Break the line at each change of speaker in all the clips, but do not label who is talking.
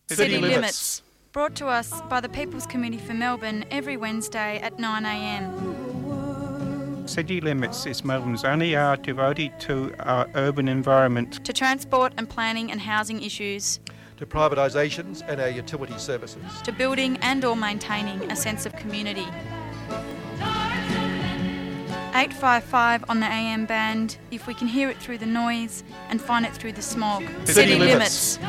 City Limits. Brought to us by the People's Committee for Melbourne every Wednesday at 9 a.m.
City Limits is Melbourne's only hour devoted to our urban environment.
To transport and planning and housing issues.
To privatisations and our utility services.
To building and or maintaining a sense of community. 855 on the AM band, if we can hear it through the noise and find it through the smog.
City Limits.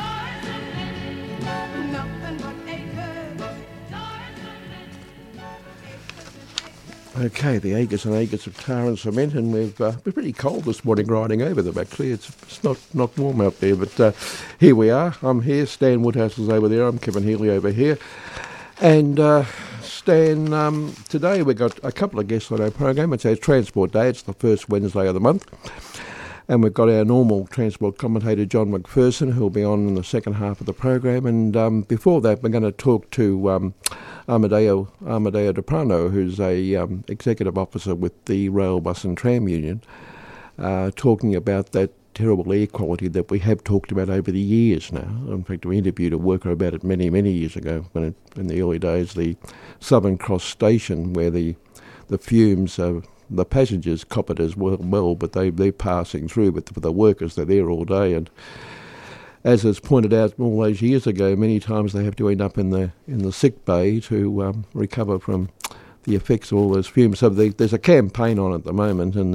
Okay, the acres and acres of tar and cement, and we've been pretty cold this morning riding over them, actually. It's not warm out there, but here we are. I'm here, Stan Woodhouse is over there, I'm Kevin Healy over here. And Stan, today we've got a couple of guests on our program. It's our Transport Day, it's the first Wednesday of the month. And we've got our normal transport commentator, John McPherson, who'll be on in the second half of the program. And before that, we're going to talk to Amadeo Deprano, who's a executive officer with the Rail, Bus and Tram Union, talking about that terrible air quality that we have talked about over the years now. In fact, we interviewed a worker about it many, many years ago, when in the early days, the Southern Cross station, where the fumes are... The passengers cop it as well, but they're passing through, but for the workers, they're there all day. And as is pointed out all those years ago, many times they have to end up in the sick bay to recover from the effects of all those fumes. So there's a campaign on at the moment, and the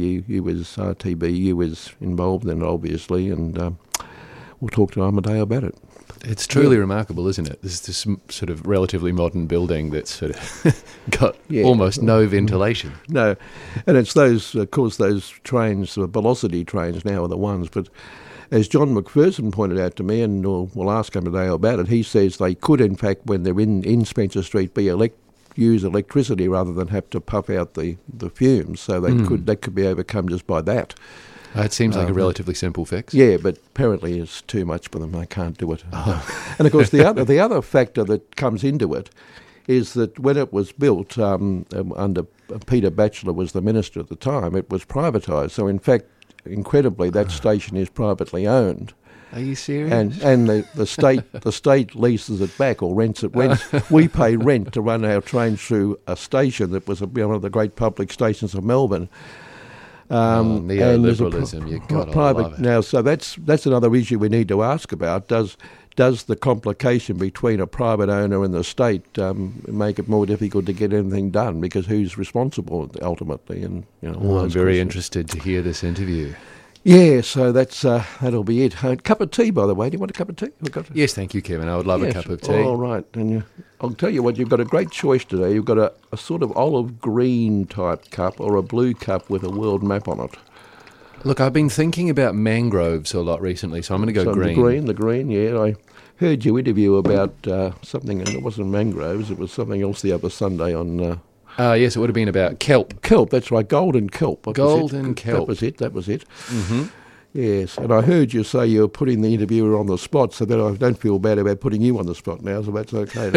RTBU is involved in it, obviously, and we'll talk to Amadeo about it.
It's truly remarkable, isn't it? There's this sort of relatively modern building that's sort of got almost no ventilation.
No, and it's those trains, the velocity trains now are the ones. But as John McPherson pointed out to me, and we'll ask him today about it, he says they could, in fact, when they're in Spencer Street, use electricity rather than have to puff out the fumes. So that could be overcome just by that.
It seems like a relatively simple fix.
Yeah, but apparently it's too much for them. They can't do it. And of course, the other factor that comes into it is that when it was built under Peter Batchelor was the minister at the time, it was privatised. So in fact, incredibly, that station is privately owned.
Are you serious?
And the state leases it back or rents it. We pay rent to run our trains through a station that was one of the great public stations of Melbourne.
Neoliberalism, you've got to love it.
Now, so that's another issue we need to ask about. Does the complication between a private owner and the state make it more difficult to get anything done? Because who's responsible ultimately? And
I'm very interested to hear this interview.
Yeah, so that'll be it. A cup of tea, by the way. Do you want a cup of tea?
Yes, thank you, Kevin. I would love a cup of tea.
All right. And I'll tell you what, you've got a great choice today. You've got a sort of olive green type cup or a blue cup with a world map on it.
Look, I've been thinking about mangroves a lot recently, so I'm going to go green.
The green, yeah. I heard you interview about something, and it wasn't mangroves, it was something else the other Sunday on...
yes, it would have been about kelp.
Kelp, that's right, golden kelp.
Golden kelp.
That was it.
Mm-hmm.
Yes, and I heard you say you were putting the interviewer on the spot, so that I don't feel bad about putting you on the spot now, so that's okay.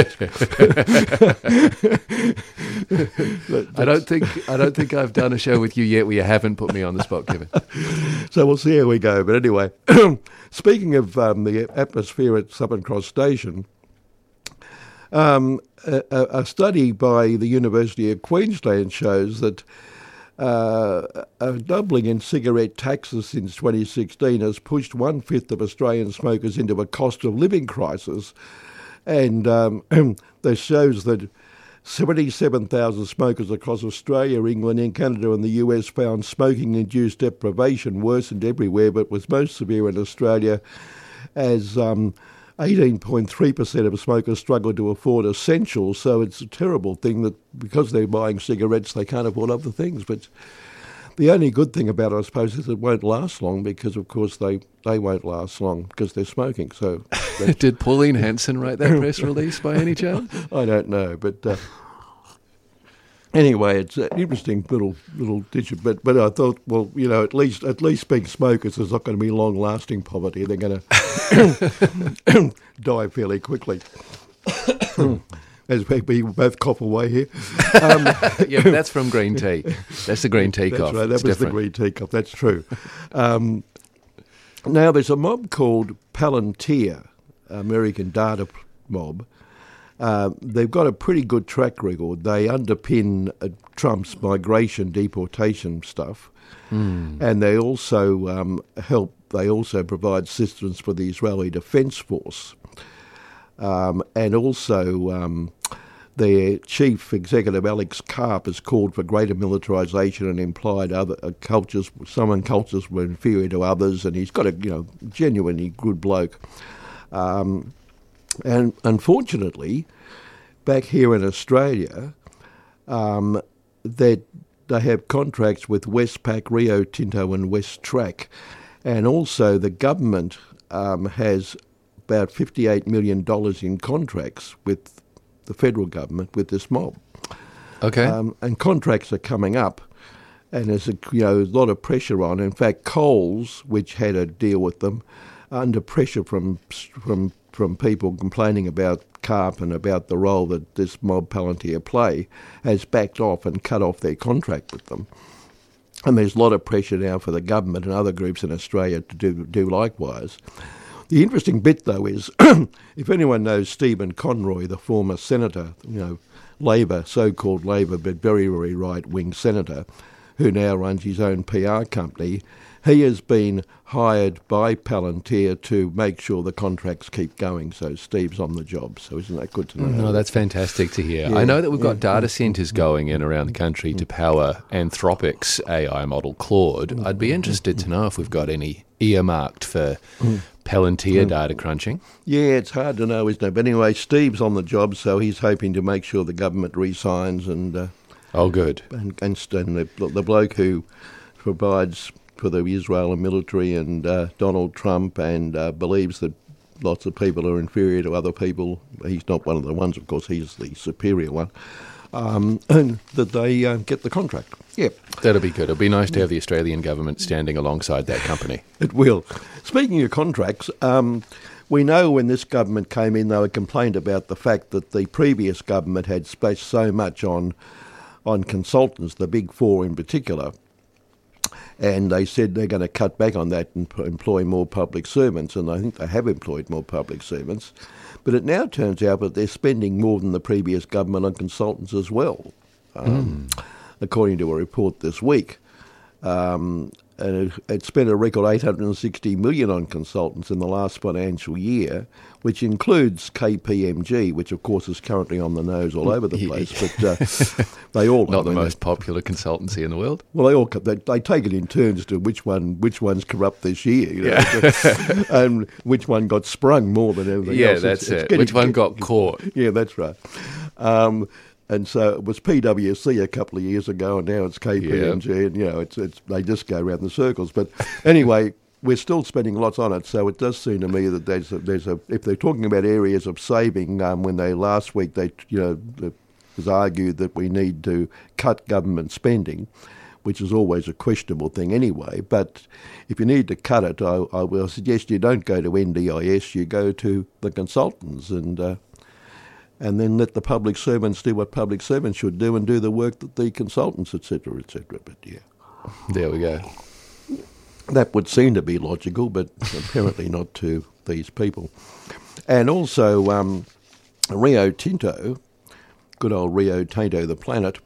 I don't think I've done a show with you yet where you haven't put me on the spot, Kevin.
So we'll see how we go. But anyway, speaking of the atmosphere at Southern Cross Station, a study by the University of Queensland shows that a doubling in cigarette taxes since 2016 has pushed 1/5 of Australian smokers into a cost of living crisis. And this shows that 77,000 smokers across Australia, England and Canada and the US found smoking-induced deprivation worsened everywhere, but was most severe in Australia as 18.3% of smokers struggle to afford essentials, so it's a terrible thing that because they're buying cigarettes they can't afford other things. But the only good thing about it, I suppose, is it won't last long because, of course, they won't last long because they're smoking. So,
did Pauline Hanson write that press release by any chance?
I don't know, but anyway, it's an interesting little digit. But I thought, well, at least being smokers is not going to be long-lasting poverty. They're going to die fairly quickly. As we both cough away here.
Yeah, but that's from green tea. That's the green tea cough.
That's right, that was different. The green tea cough, that's true. Now, there's a mob called Palantir American data mob, they've got a pretty good track record. They underpin Trump's migration deportation stuff, and they also help. They also provide assistance for the Israeli Defence Force, and also their chief executive Alex Karp has called for greater militarisation and implied other cultures. Some cultures were inferior to others, and he's got a genuinely good bloke. And unfortunately, back here in Australia, they have contracts with Westpac, Rio Tinto and Westrac, and also the government has about $58 million in contracts with the federal government with this mob.
Okay.
And contracts are coming up, and there's a lot of pressure on. In fact, Coles, which had a deal with them, under pressure from people complaining about Karp and about the role that this mob Palantir play, has backed off and cut off their contract with them. And there's a lot of pressure now for the government and other groups in Australia to do likewise. The interesting bit, though, is if anyone knows Stephen Conroy, the former senator, Labor, so-called Labor, but very, very right-wing senator, who now runs his own PR company, he has been hired by Palantir to make sure the contracts keep going. So Steve's on the job. So isn't that good to know?
No, that's fantastic to hear.
Yeah,
I know that we've got data centres going in around the country to power Anthropic's AI model Claude. I'd be interested to know if we've got any earmarked for Palantir data crunching.
Yeah, it's hard to know, isn't it? But anyway, Steve's on the job, so he's hoping to make sure the government re-signs and...
oh, good.
And the bloke who provides for the Israeli military and Donald Trump and believes that lots of people are inferior to other people. He's not one of the ones, of course, he's the superior one. And that they get the contract. Yeah.
That'll be good. It'll be nice to have the Australian government standing alongside that company.
It will. Speaking of contracts, we know when this government came in, they were complained about the fact that the previous government had spent so much on consultants, the Big Four in particular, and they said they're going to cut back on that and employ more public servants, and I think they have employed more public servants. But it now turns out that they're spending more than the previous government on consultants as well, according to a report this week. And it spent a record $860 million on consultants in the last financial year, which includes KPMG, which of course is currently on the nose all over the place. But they all
not the most popular consultancy in the world.
Well, they take it in turns as to which one's corrupt this year, and which one got sprung more than everything else.
Yeah, that's it. Which one got caught?
Yeah, that's right. And so it was PwC a couple of years ago, and now it's KPMG, and they just go around the circles. But anyway, we're still spending lots on it, so it does seem to me that there's a if they're talking about areas of saving, when they last week it was argued that we need to cut government spending, which is always a questionable thing anyway. But if you need to cut it, I will suggest you don't go to NDIS, you go to the consultants and then let the public servants do what public servants should do and do the work that the consultants, etc., etc. But yeah.
There we go.
That would seem to be logical, but apparently not to these people. And also Rio Tinto, good old Rio Tinto, the planet,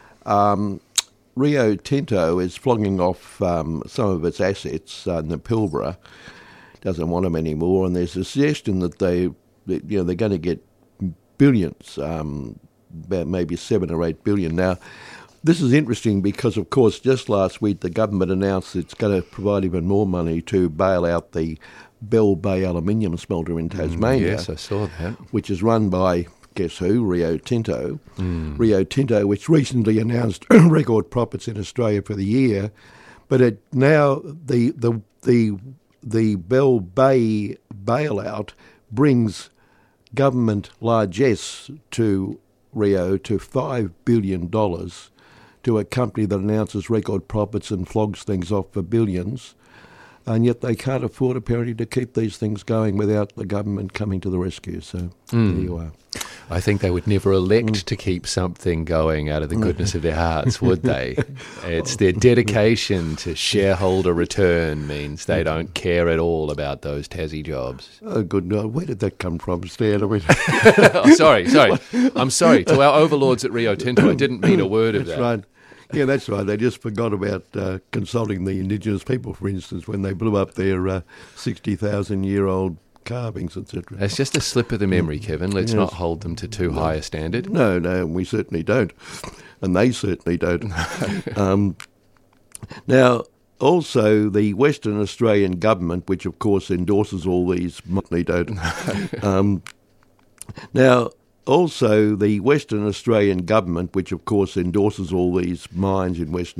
Rio Tinto is flogging off some of its assets in the Pilbara, doesn't want them anymore, and there's a suggestion that they're going to get billions, about maybe 7 or 8 billion. Now, this is interesting because, of course, just last week the government announced it's going to provide even more money to bail out the Bell Bay aluminium smelter in Tasmania.
Yes, I saw that.
Which is run by, guess who, Rio Tinto. Rio Tinto, which recently announced record profits in Australia for the year. But the Bell Bay bailout brings government largesse to Rio to $5 billion to a company that announces record profits and flogs things off for billions, and yet they can't afford apparently to keep these things going without the government coming to the rescue. So there you are.
I think they would never elect to keep something going out of the goodness of their hearts, would they? It's their dedication to shareholder return means they don't care at all about those Tassie jobs.
Oh, good God. Where did that come from, Stan? I mean,
Oh, sorry. I'm sorry. To our overlords at Rio Tinto, I didn't mean a word of
that's
that.
right. Yeah, that's right. They just forgot about consulting the Indigenous people, for instance, when they blew up their 60,000-year-old carvings, etc.
It's just a slip of the memory, Kevin. Let's not hold them to too high a standard.
No, we certainly don't. And they certainly don't. Now, also, the Western Australian government, which of course endorses all these, now, also the Western Australian government, which of course endorses all these mines in Western